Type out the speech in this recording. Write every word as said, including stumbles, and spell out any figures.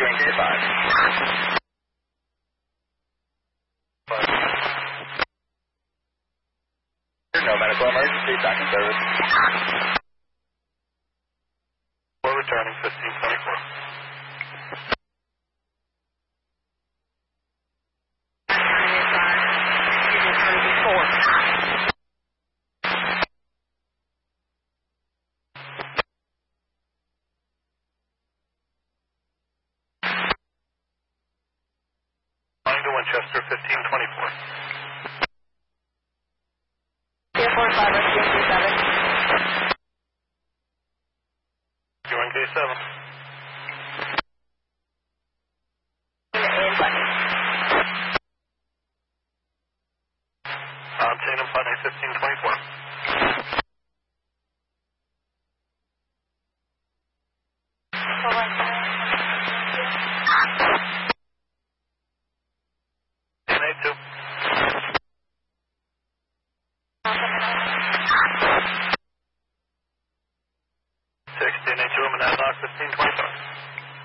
Securing K five. No medical emergency, docking service. We're returning fifteen twenty-four. Flying to Winchester, fifteen twenty-four. K four five, K seven. Securing K seven. And Putney. Obtain and Putney, fifteen twenty-four. ten eighty-two. sixteen eighty-two, Manhattan, fifteen twenty-five.